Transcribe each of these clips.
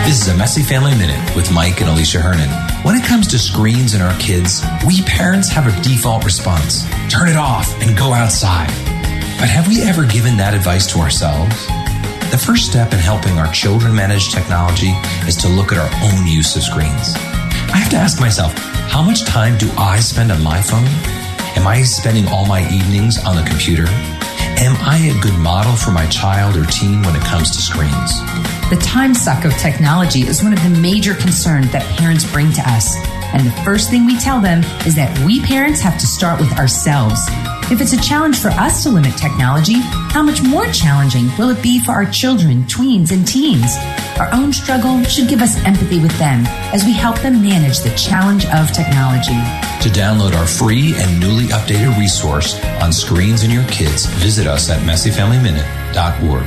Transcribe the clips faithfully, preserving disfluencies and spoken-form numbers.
This is a Messy Family Minute with Mike and Alicia Hernan. When it comes to screens and our kids, we parents have a default response. Turn it off and go outside. But have we ever given that advice to ourselves? The first step in helping our children manage technology is to look at our own use of screens. I have to ask myself, how much time do I spend on my phone? Am I spending all my evenings on the computer? Am I a good model for my child or teen when it comes to screens? The time suck of technology is one of the major concerns that parents bring to us. And the first thing we tell them is that we parents have to start with ourselves. If it's a challenge for us to limit technology, how much more challenging will it be for our children, tweens, and teens? Our own struggle should give us empathy with them as we help them manage the challenge of technology. To download our free and newly updated resource on screens and your kids, visit us at messy family minute dot org.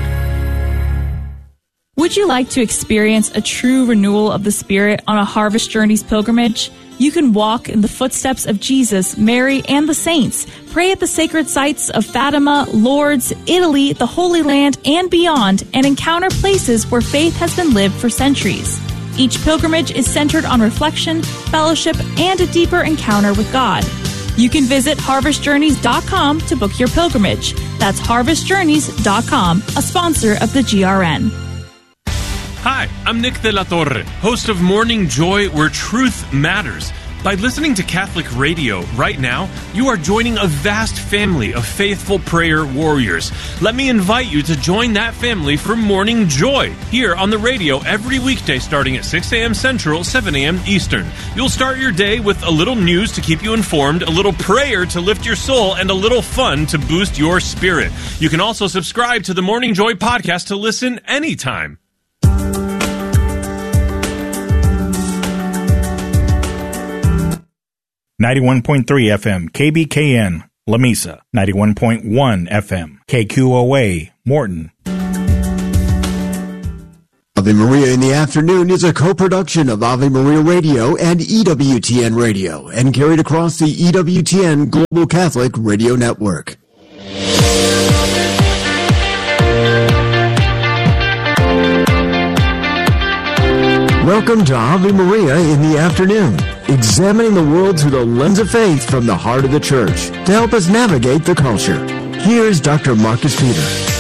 Would you like to experience a true renewal of the Spirit on a Harvest Journeys pilgrimage? You can walk in the footsteps of Jesus, Mary, and the saints, pray at the sacred sites of Fatima, Lourdes, Italy, the Holy Land, and beyond, and encounter places where faith has been lived for centuries. Each pilgrimage is centered on reflection, fellowship, and a deeper encounter with God. You can visit harvest journeys dot com to book your pilgrimage. That's harvest journeys dot com, a sponsor of the G R N. Hi, I'm Nick De La Torre, host of Morning Joy, where truth matters. By listening to Catholic radio right now, you are joining a vast family of faithful prayer warriors. Let me invite you to join that family for Morning Joy, here on the radio every weekday starting at six a.m. Central, seven a.m. Eastern. You'll start your day with a little news to keep you informed, a little prayer to lift your soul, and a little fun to boost your spirit. You can also subscribe to the Morning Joy podcast to listen anytime. ninety-one point three F M, K B K N, La Mesa. ninety-one point one F M, K Q O A, Morton. Ave Maria in the Afternoon is a co-production of Ave Maria Radio and E W T N Radio and carried across the E W T N Global Catholic Radio Network. Welcome to Ave Maria in the Afternoon, examining the world through the lens of faith from the heart of the Church to help us navigate the culture. Here's Doctor Marcus Peter.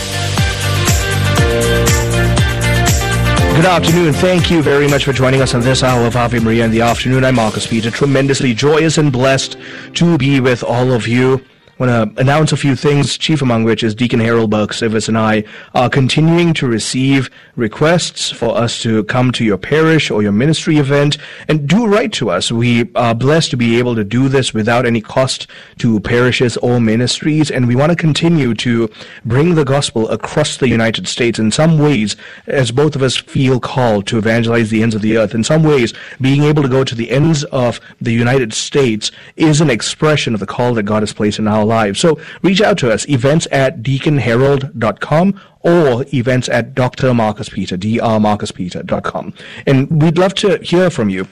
Good afternoon. Thank you very much for joining us on this hour of Ave Maria in the Afternoon. I'm Marcus Peter, tremendously joyous and blessed to be with all of you. I want to announce a few things, chief among which is Deacon Harold Burke-Sivers and I are continuing to receive requests for us to come to your parish or your ministry event, and do write to us. We are blessed to be able to do this without any cost to parishes or ministries, and we want to continue to bring the gospel across the United States. In some ways, as both of us feel called to evangelize the ends of the earth, in some ways, being able to go to the ends of the United States is an expression of the call that God has placed in our lives. So reach out to us, events at deacon harold dot com or events at Doctor Marcus Peter, D R Marcus Peter dot com. And we'd love to hear from you.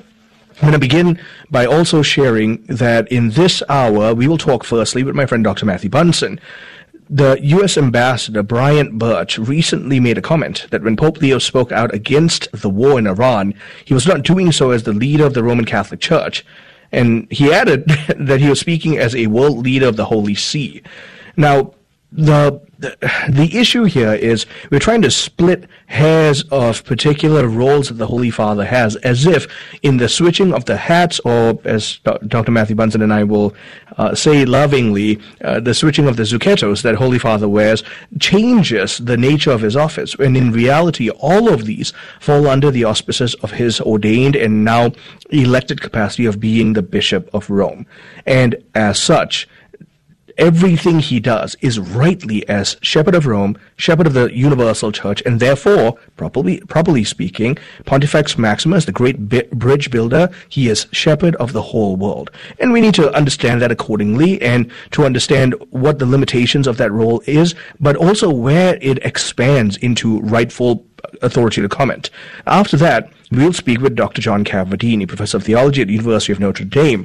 I'm going to begin by also sharing that in this hour, we will talk firstly with my friend Doctor Matthew Bunson. The U S Ambassador Bryant Birch recently made a comment that when Pope Leo spoke out against the war in Iran, he was not doing so as the leader of the Roman Catholic Church. And he added that he was speaking as a world leader of the Holy See. Now, the, the the issue here is we're trying to split hairs of particular roles that the Holy Father has, as if in the switching of the hats, or as Doctor Matthew Bunson and I will uh, say lovingly, uh, the switching of the zucchettos that Holy Father wears changes the nature of his office. And in reality, all of these fall under the auspices of his ordained and now elected capacity of being the Bishop of Rome. And as such, everything he does is rightly as Shepherd of Rome, Shepherd of the Universal Church, and therefore, properly, properly speaking, Pontifex Maximus, the great bi- bridge builder, he is Shepherd of the whole world. And we need to understand that accordingly, and to understand what the limitations of that role is, but also where it expands into rightful authority to comment. After that, we'll speak with Doctor John Cavadini, Professor of Theology at the University of Notre Dame.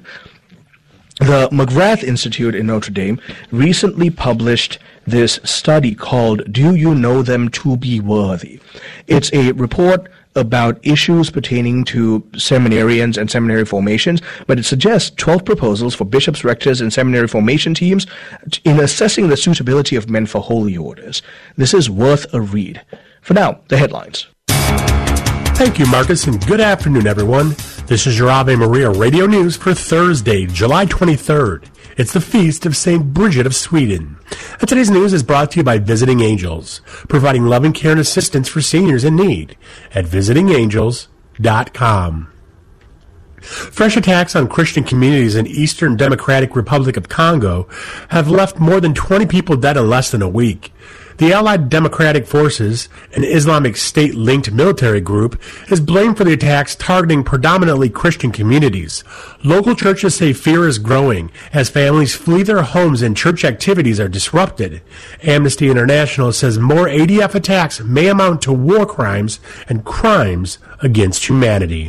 The McGrath Institute in Notre Dame recently published this study called Do You Know Them to Be Worthy? It's a report about issues pertaining to seminarians and seminary formations, but it suggests twelve proposals for bishops, rectors, and seminary formation teams in assessing the suitability of men for holy orders. This is worth a read. For now, the headlines. Thank you, Marcus, and good afternoon, everyone. This is your Ave Maria Radio News for Thursday, July twenty-third. It's the feast of Saint Bridget of Sweden. And today's news is brought to you by Visiting Angels, providing loving care and assistance for seniors in need at visiting angels dot com. Fresh attacks on Christian communities in Eastern Democratic Republic of Congo have left more than twenty people dead in less than a week. The Allied Democratic Forces, an Islamic State-linked military group, is blamed for the attacks targeting predominantly Christian communities. Local churches say fear is growing as families flee their homes and church activities are disrupted. Amnesty International says more A D F attacks may amount to war crimes and crimes against humanity.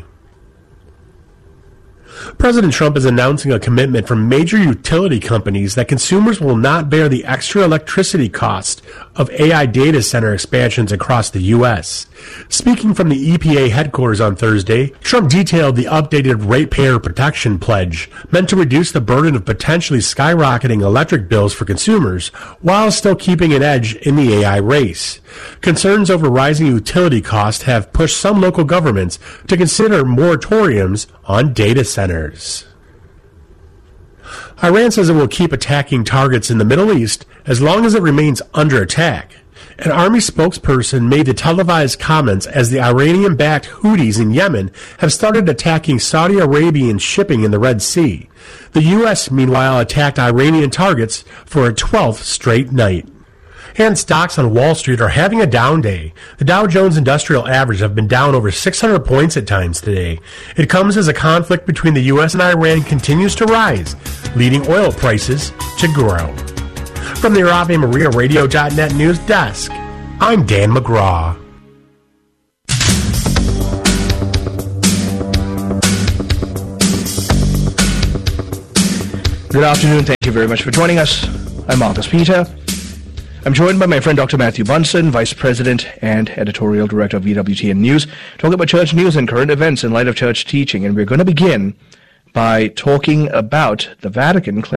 President Trump is announcing a commitment from major utility companies that consumers will not bear the extra electricity cost of A I data center expansions across the U S. Speaking from the E P A headquarters on Thursday, Trump detailed the updated ratepayer protection pledge, meant to reduce the burden of potentially skyrocketing electric bills for consumers while still keeping an edge in the A I race. Concerns over rising utility costs have pushed some local governments to consider moratoriums on data centers. Iran says it will keep attacking targets in the Middle East as long as it remains under attack. An army spokesperson made the televised comments as the Iranian-backed Houthis in Yemen have started attacking Saudi Arabian shipping in the Red Sea. The U S, meanwhile, attacked Iranian targets for a twelfth straight night. And stocks on Wall Street are having a down day. The Dow Jones Industrial Average have been down over six hundred points at times today. It comes as a conflict between the U S and Iran continues to rise, leading oil prices to grow. From the Ave Maria Radio dot net news desk, I'm Dan McGraw. Good afternoon. Thank you very much for joining us. I'm Marcus Peter. I'm joined by my friend Doctor Matthew Bunson, Vice President and Editorial Director of E W T N News, talking about church news and current events in light of church teaching. And we're going to begin by talking about the Vatican